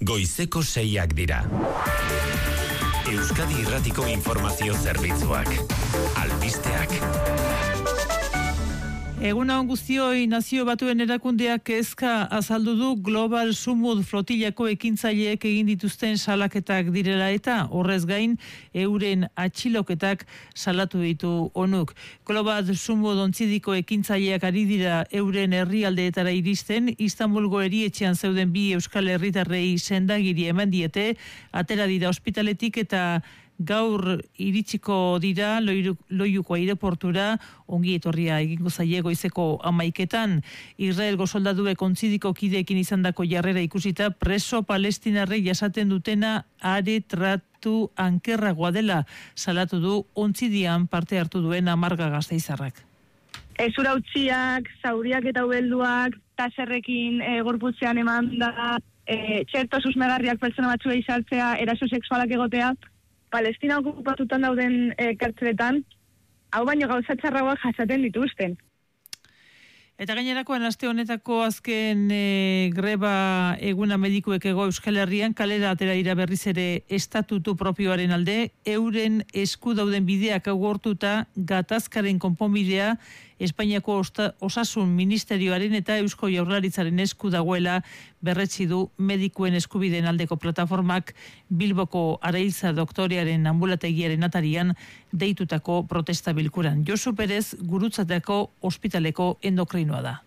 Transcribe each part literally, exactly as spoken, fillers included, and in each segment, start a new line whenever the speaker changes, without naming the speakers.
goizeko seiak dira. Euskadi Irratiko Informazio Zerbitzuak. Albisteak.
Eguna on guztioi, Nazio Batuen Erakundeak kezka azaldu du Global Sumud flotilako ekintzaileek egin dituzten salaketak direla eta horrez gain euren atxiloketak salatu ditu onuk. Global Sumud ontzidiko ekintzaileak ari dira euren herrialdeetara iristen, Istanbulgo erietxean zeuden bi euskal herritarrei sendagiri eman diete, atera dira ospitaletik eta gaur iritsiko dira Loiuko aireportura, ongi etorria egingo zaie goizeko hamaiketan. Israelgo soldaduek ontzidiko kideekin izandako jarrera ikusita, preso palestinarrei jasaten dutena are tratu ankerragoa dela salatu du ontzidian parte hartu duen Amarga Gasteizarrak.
Ezura utziak, zauriak eta ubelduak, taserrekin e, gorputzean eman da, e, txerto susmegarriak pertsona batzuei saltzea, eraso sexualak egotea, Palestina okupatutan dauden e, kartzeletan, hau baino gauza txarragoak jasaten dituzten.
Eta gainerakoan aste honetako azken e, greba eguna medikuek ego Euskal Herrian kalera atera dira berriz ere estatutu propioaren alde, euren esku dauden bideak agortuta gatazkaren konponbidea Espainiako osta, Osasun Ministerioaren eta Eusko Jaurlaritzaren esku dagoela berretsi du medikuen eskubideen aldeko plataformak Bilboko Arailza doktorearen ambulategiaren atarian deitutako protesta bilkuran. Josu Perez Gurutzateko ospitaleko endokrinoa da.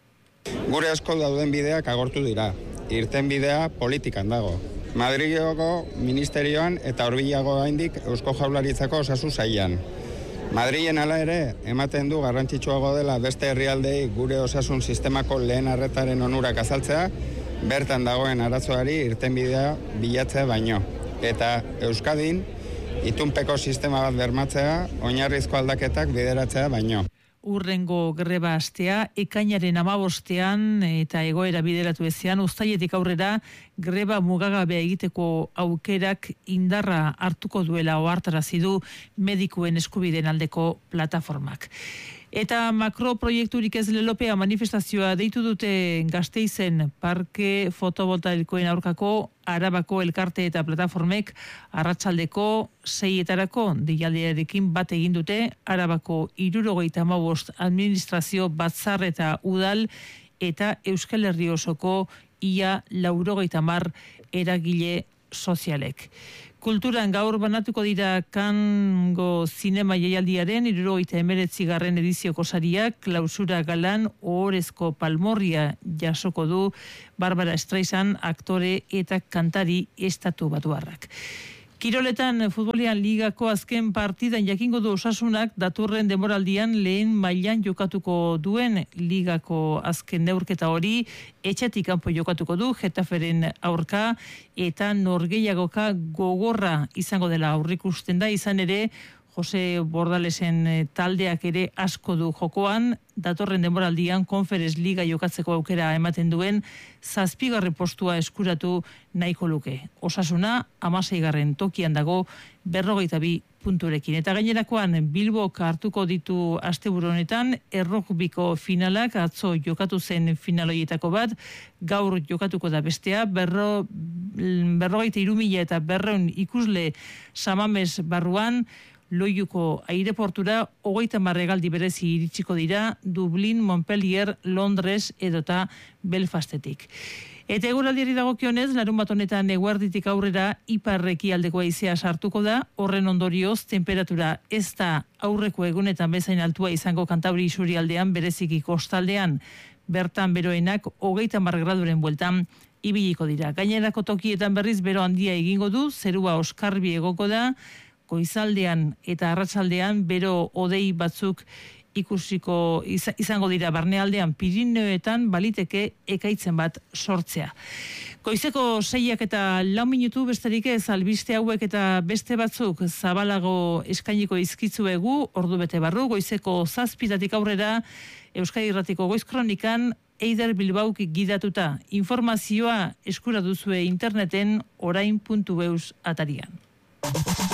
Gure asko dauden bideak agortu dira. Irten bidea politikan dago. Madrilgo ministerioan eta hurbilago gaindik Eusko Jaurlaritzako osasun sailean. Madrilen hala ere, ematen du garrantzitsuago dela beste herrialdei gure osasun sistemako lehen arretaren onurak azaltzea, bertan dagoen arazoari irtenbidea bilatzea baino. Eta Euskadin, itunpeko sistema bat bermatzea, oinarrizko aldaketak bideratzea baino.
Urrengo greba astea, ekainaren hamabostean eta egoera bideratu ezean, uztailetik aurrera greba mugagabea egiteko aukerak indarra hartuko duela ohartarazi du medikuen eskubideen aldeko plataformak. Eta makroproiekturik ez lelopea manifestazioa deitu dute Gasteizen parke fotovoltaikoen aurkako Arabako elkarte eta plataformek arratsaldeko seietarako deialdiarekin bat egin dute Arabako hirurogeita hamabost administrazio batzar eta udal eta Euskal Herri osoko ia laurogeita hamar eragile sozialek. Kulturan gaur banatuko dira Kango zinema jaialdiaren hirurogeita hemeretzigarren edizioko sariak, klausura galan ohorezko palmorria jasoko du Barbara Streisand aktore eta kantari estatu batuarrak. Kiroletan futbolian ligako azken partidan jakingo du Osasunak datorren denboraldian lehen mailan jokatuko duen ligako azken neurketa hori etxetik kanpo jokatuko du Getaferen aurka eta norgehiagoka gogorra izango dela aurrikusten da, izan ere Jose Bordalesen taldeak ere asko du jokoan, datorren denboraldian Konferenz Liga jokatzeko aukera ematen duen zazpigarren postua eskuratu nahiko luke. Osasuna hamaseigarren tokian dago berrogeita bi punturekin. Eta gainerakoan Bilbok hartuko ditu asteburu honetan errokbiko finalak, atzo jokatu zen finaloietako bat, gaur jokatuko da bestea, berro, berrogeita hiru mila eta berreun ikusle Samames barruan, Loiuko aireportura hogeita hamar hegaldi berezi iritsiko dira Dublin, Montpellier, Londres edota Belfastetik. Eta eguraldiari dagokionez, larun bat honetan eguerditik aurrera iparreki aldeko haizea sartuko da, horren ondorioz temperatura ez da aurreko egunetan bezain altua izango Kantabri isurialdean bereziki kostaldean, bertan beroenak hogeita hamar graduren bueltan ibiliko dira. Gainerako tokietan berriz bero handia egingo du, zerua oskarbi egoko da, goizaldean eta arratsaldean bero hodei batzuk ikusiko izango dira barnealdean Pirineoetan baliteke ekaitzen bat sortzea. Goizeko seiak eta lau minutu besterik ez albiste hauek eta beste batzuk zabalago eskainiko izkitzuegu ordu bete barru goizeko zazpitatik aurrera Euskadi Irratiko Goiz Kronikan Eider Bilbauk gidatuta informazioa eskura duzue interneten orain puntu eus atarian.